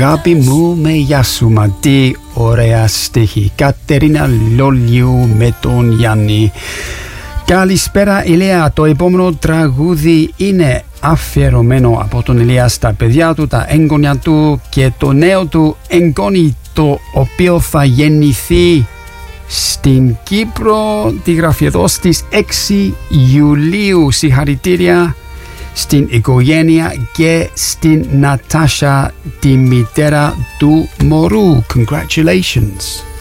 Αγάπη μου με γεια σου, μα τι ωραία στίχη. Κατερίνα Λόλιου με τον Γιάννη. Καλησπέρα Ηλία, το επόμενο τραγούδι είναι αφιερωμένο από τον Ηλία στα παιδιά του, τα έγγονια του και το νέο του εγγόνι, το οποίο θα γεννηθεί στην Κύπρο. Τη γράφει εδώ στις 6 Ιουλίου. Συγχαρητήρια στην οικογένεια και στην Νατάσα, τη μητέρα του μωρού. Congratulations.